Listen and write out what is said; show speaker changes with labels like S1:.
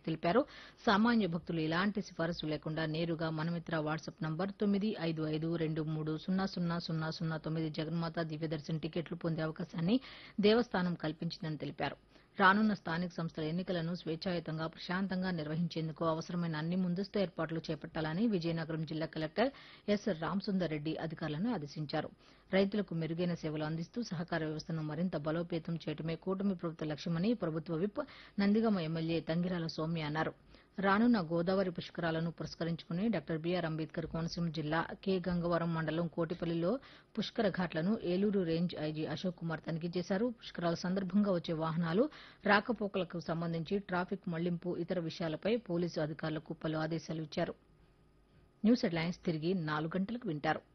S1: తెలిపారు. సామాన్య భక్తులు ఎలాంటి సిఫారసు లేకుండా నేరుగా మనమిత్ర వాట్సాప్ నంబర్ 9552300009 జగన్మాత దివ్యదర్శన్ టికెట్లు పొందే అవకాశాన్ని దేవస్థానం కల్పించిందని తెలిపారు. రానున్న స్థానిక సంస్థల ఎన్నికలను స్వేచ్ఛాయుతంగా ప్రశాంతంగా నిర్వహించేందుకు అవసరమైన అన్ని ముందస్తు ఏర్పాట్లు చేపట్టాలని విజయనగరం జిల్లా కలెక్టర్ ఎస్ రామసుందర్ రెడ్డి అధికారులను ఆదేశించారు. రైతులకు మెరుగైన సేవలు అందిస్తూ సహకార వ్యవస్థను మరింత బలోపేతం చేయడమే కూటమి ప్రభుత్వ లక్ష్యమని ప్రభుత్వ విప్ నందిగామ ఎమ్మెల్యే తంగిరాల సౌమ్య అన్నారు. రానున్న గోదావరి పుష్కరాలను పురస్కరించుకుని డాక్టర్ బీఆర్ అంబేద్కర్ కోనసీమ జిల్లా కె గంగవరం మండలం కోటిపల్లిలో పుష్కర ఘాట్లను ఏలూరు రేంజ్ ఐజీ అశోక్ కుమార్ తనిఖీ చేశారు. పుష్కరాల సందర్భంగా వచ్చే వాహనాలు రాకపోకలకు సంబంధించి ట్రాఫిక్ మళ్లింపు ఇతర విషయాలపై పోలీసు అధికారులకు పలు ఆదేశాలు ఇచ్చారు. న్యూస్ హెడ్లైన్స్ తిరిగి 4 గంటలకు వింటారు.